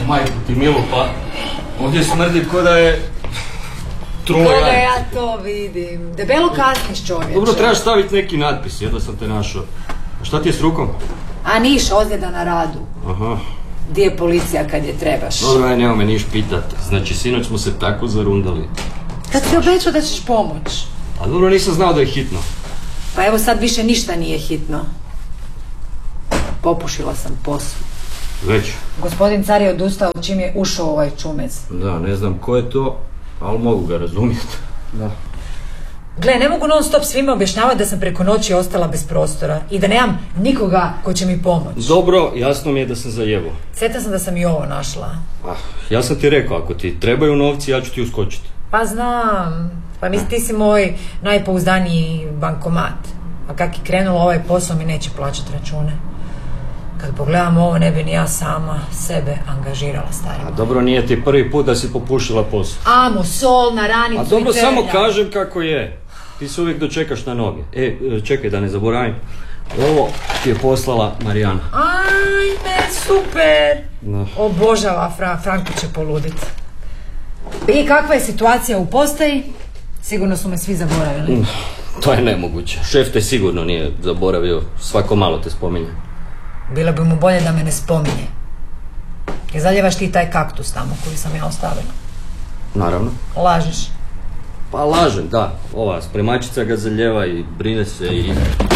Majko ti milo, pa ovdje smrdi ko da je trulo jaje. Koga ja to vidim. Debelo kasniš, čovječe. Dobro, trebaš staviti neki natpis, jedva sam te našao. A šta ti je s rukom? A niš, ozljeda na radu. Aha. Gdje je policija kad je trebaš? Dobro, nema me niš pitat. Znači, sinoć smo se tako zarundali. Kad si obećao da ćeš pomoć? A dobro, nisam znao da je hitno. Pa evo sad više ništa nije hitno. Popušila sam poslu. Već? Gospodin car je odustao čim je ušao ovaj čumec. Da, ne znam ko je to, ali mogu ga razumjeti. Da. Gle, ne mogu non stop svima objašnjavati da sam preko noći ostala bez prostora i da nemam nikoga ko će mi pomoći. Dobro, jasno mi je da sam zajebao. Sretna sam da sam i ovo našla. Ja sam ti rekao, ako ti trebaju novci, ja ću ti uskočiti. Pa znam, pa mislim ti si moj najpouzdaniji bankomat. A kak je krenulo ovaj posao mi neće plaćati račune. Kad pogledam ovo, ne bi ni ja sama sebe angažirala, stari. A dobro, nije ti prvi put da si popušila posao. Amo, sol na ranicu. A dobro, samo kažem kako je. Ti se uvijek dočekaš na noge. Čekaj da ne zaboravim. Ovo ti je poslala Marijana. Ajme, super! Da. Obožava Franko će poluditi. I kakva je situacija u postaji? Sigurno su me svi zaboravili. To je nemoguće. Šef te sigurno nije zaboravio. Svako malo te spominje. Bilo bi mu bolje da me ne spominje. I zaljevaš ti taj kaktus tamo koji sam ja ostavila. Naravno. Lažeš. Pa lažem, da. Ova spremačica ga zaljeva i brine se i...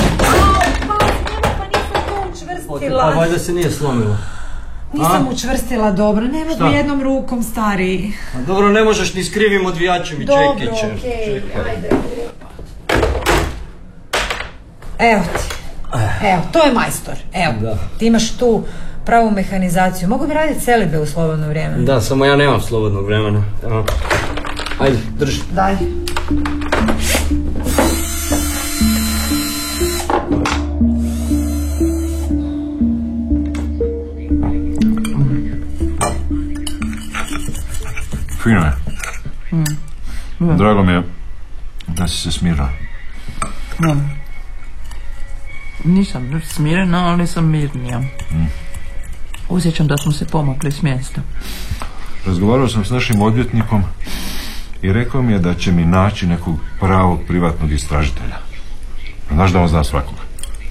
Pa nisam to učvrstila. A valjda se nije slomila. Nisam učvrstila dobro, ne mogu jednom rukom, stari. A dobro, ne možeš ni s krivim odvijačem i čekićem. Dobro, okej, ajde. Evo ti. Evo, to je majstor. Evo, ti imaš tu pravu mehanizaciju. Mogu bi raditi celibe u slobodno vrijeme? Da, samo ja nemam slobodnog vremena. Ajde, drži. Daj. Fino je. Drago mi je da si se smirila. Nisam smirena, ali sam mirnija. Osjećam da smo se pomakli s mjesta. Razgovarao sam s našim odvjetnikom i rekao mi je da će mi naći nekog pravog privatnog istražitelja. Znaš da on zna svakoga?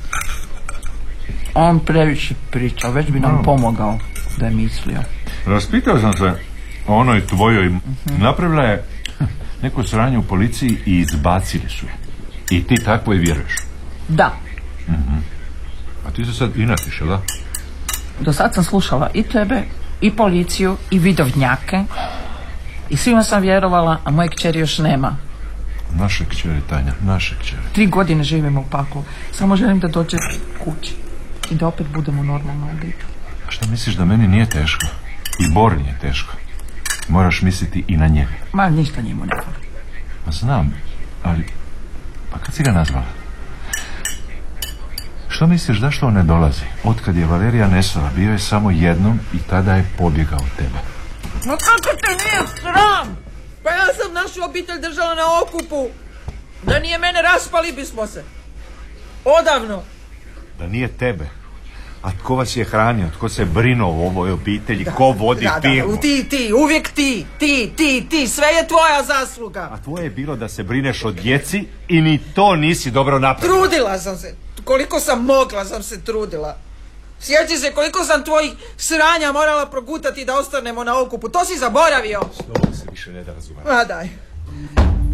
On previše priča, već bi nam pomogao da je mislio. Raspitao sam se o onoj tvojoj. Napravila je neko sranje u policiji i izbacili su je. I ti tako i vjeruješ? Da. A ti se sad inatiš, da? Do sad sam slušala i tebe, i policiju, i vidovnjake. I svima sam vjerovala, a moje kćeri još nema. Naše kćeri, Tanja, naše kćeri. 3 godine živimo u paklu. Samo želim da dođe kući. I da opet budemo normalna obitelj. A šta misliš da meni nije teško? I Bor nije teško. Moraš misliti i na njega. Ma, ništa njemu ne fali. Pa znam, ali... Pa kad si ga nazvala? Što misliš, zašto on ne dolazi? Otkad je Valerija nestala, bio je samo jednom i tada je pobjegao od tebe. No kako te nije sram? Pa ja sam našu obitelj držala na okupu. Da nije mene, raspali bismo se. Odavno. Da nije tebe. A tko vas je hranio? Tko se brinuo u ovoj obitelji? Ko vodi firmu? Ti, uvijek ti, sve je tvoja zasluga. A tvoje je bilo da se brineš o djeci i ni to nisi dobro napravila. Trudila sam se. Koliko sam mogla sam se trudila. Sjeći se koliko sam tvojih sranja morala progutati da ostanemo na okupu. To si zaboravio. S tobom se više ne da razumjeti. A daj.